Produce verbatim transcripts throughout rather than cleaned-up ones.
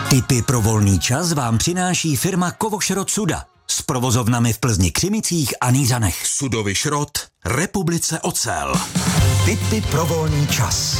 Tipy pro volný čas vám přináší firma Kovošrot Suda s provozovnami v Plzni, Křimicích a Nýřanech. Sudovy Šrot, Republice Ocel. Tipy pro volný čas.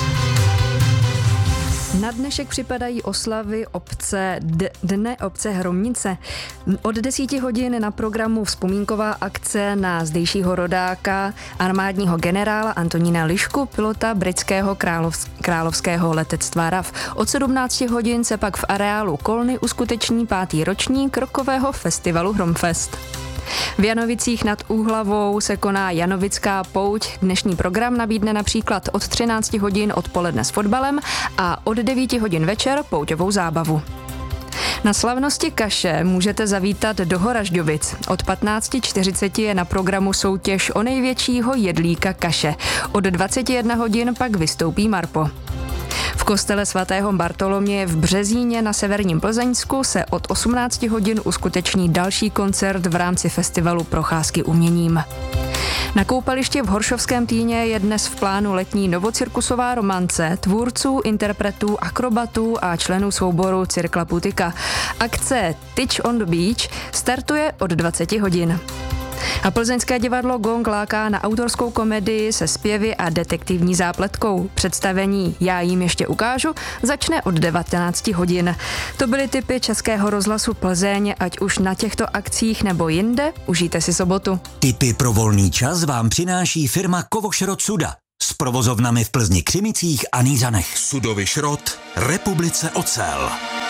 Na dnešek připadají oslavy obce D- Dne obce Hromnice. Od desíti hodin na programu vzpomínková akce na zdejšího rodáka, armádního generála Antonína Lišku, pilota britského královs- královského letectva R A F. Od sedmnácti hodin se pak v areálu Kolny uskuteční pátý ročník rokového festivalu Hromfest. V Janovicích nad Úhlavou se koná Janovická pouť. Dnešní program nabídne například od třinácti hodin odpoledne s fotbalem a od devíti hodin večer pouťovou zábavu. Na slavnosti kaše můžete zavítat do Horažďovic. Od patnáct čtyřicet je na programu soutěž o největšího jedlíka kaše. Od dvaceti jedné hodin pak vystoupí Marpo. V kostele svatého Bartoloměje v Březíně na severním Plzeňsku se od osmnácti hodin uskuteční další koncert v rámci festivalu Procházky uměním. Na koupališti v Horšovském Týně je dnes v plánu letní novocirkusová romance tvůrců, interpretů, akrobatů a členů souboru Cirkla Putika. Akce Titch on the Beach startuje od dvaceti hodin. A plzeňské divadlo Gong láká na autorskou komedii se zpěvy a detektivní zápletkou. Představení Já jim ještě ukážu začne od devatenácti hodin. To byly tipy Českého rozhlasu Plzeň, ať už na těchto akcích nebo jinde, užijte si sobotu. Tipy pro volný čas vám přináší firma Kovošrot Suda s provozovnami v Plzni, Křimicích a Nýřanech. Sudovy Šrot, Republice Ocel.